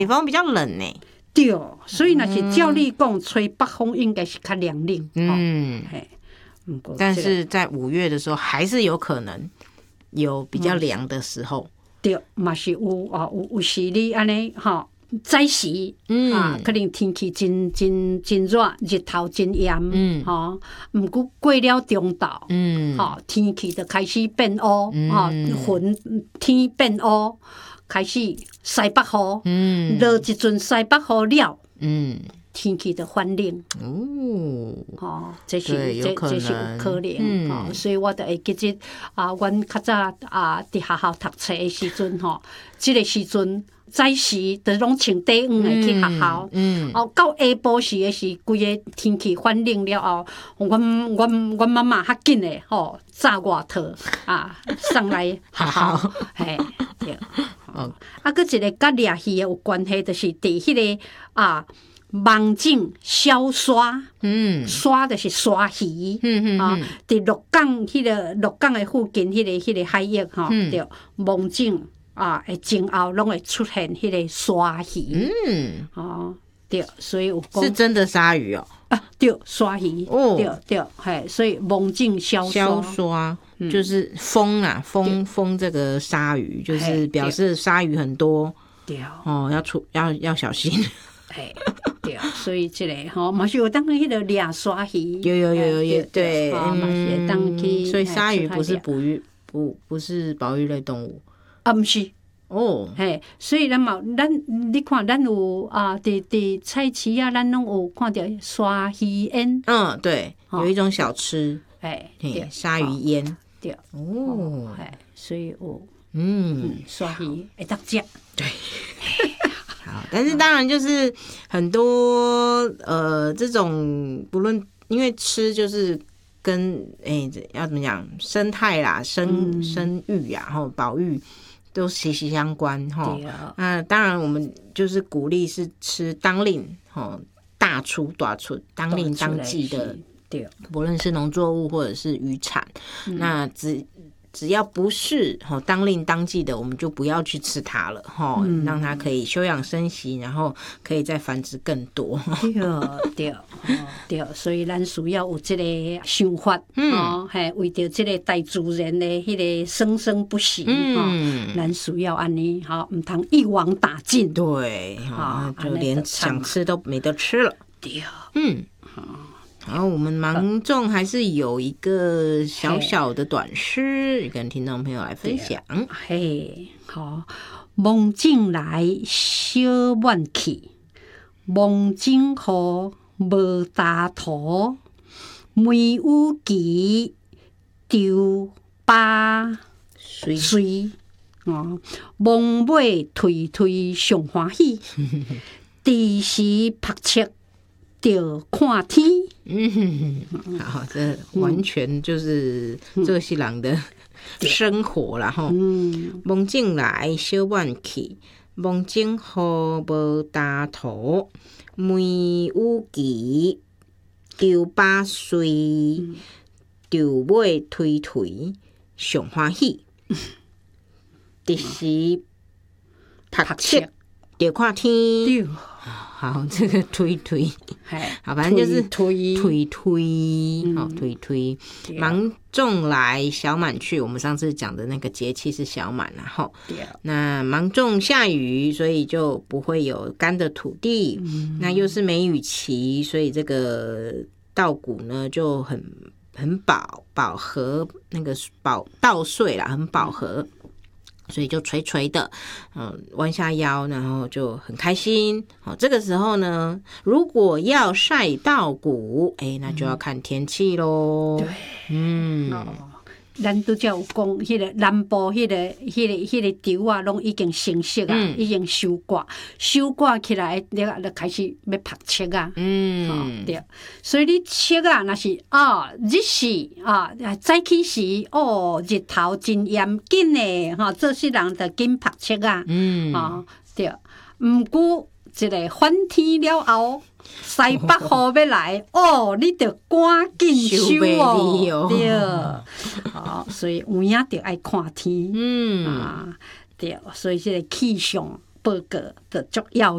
北风比较冷呢。 对，所以若是照你讲，吹北风应该是较凉冷。嘿， 但是在5月的时候，还是有可能有比较凉的时候。 对，嘛是有啊，有时你安尼吼。早时可能天气真热，日头真炎，毋过过了中昼，天气就开始变乌，云天变乌，开始西北雨，落一阵西北雨了，天气就反冷。这是有可能，所以我就会记得阮较早伫学校读册的时阵这个时阵。早时就拢穿短裤的去学校，到下晡时的是规个天气反冷了后，阮妈妈较紧的炸外套送来学校，嘿，对。搁一个甲掠鱼有关系，就是伫迄个网井消刷，刷就是刷鱼，伫鹿港鹿港的附近迄个海域对，网井。诶，前后拢会出现迄个鲨鱼，对，所以有是真的鲨鱼哦， 对，鲨鱼，对，嘿，所以网井消刷就是封封这个鲨鱼，就是表示鲨鱼很多， 对， 要小心， 对，所以这个嘛是有当迄个掠鲨鱼， 有，对， 嘛是当去， 所以鲨鱼不是不是保育类动物。 毋是嘿，所以你看，咱有伫菜市咱拢有看到鲨鱼烟。 对，有一种小吃，鲨鱼烟。 对，所以有鲨鱼会当食。 对，好，但是当然就是很多这种不论因为吃就是跟要怎么讲生态啦、生育啊，然后保育。都息息相关那当然我们就是鼓励是吃当令大出当令当季的，不论是农作物或者是渔产，那只要不是当令当季的，我们就不要去吃它了让它可以休养生息，然后可以再繁殖更多。对，所以咱需要有这个想法，为着这个大自然的迄个生生不息，咱需要安尼唔通一网打尽，对，就连想吃都没得吃了。对，然后我们芒种还是有一个小小的短诗，跟听众朋友来分享。好，梦境来小满去，梦境好无大图，梅有奇丢巴水，梦尾推上欢喜，第时拍切。就看天，好，这完全就是做西人的生活啦吼。梦境来小满去，梦境好无大图，梅有奇，丢巴水，丢尾推上欢喜，第时拍切就看天。好，这个推，好，反正就是推，好推，芒种来小满去。我们上次讲的那个节气是小满啦，吼。那芒种下雨，所以就不会有干的土地。那又是梅雨期，所以这个稻谷呢就很饱和，那个稻穗啦，很饱和。所以就垂垂的，弯下腰，然后就很开心。这个时候呢，如果要晒稻谷，那就要看天气咯。对，咱都才有讲，迄个南部迄个稻啊，拢已经成熟啊，已经收割起来，就开始要拍切啊。对，所以你切啊，那是日时早起时日头真炎紧的做事人就紧拍切啊。对，毋过一个反天了后。西北雨要来你着赶紧收对，所以有影着爱看天，对，所以这个气象报告就足要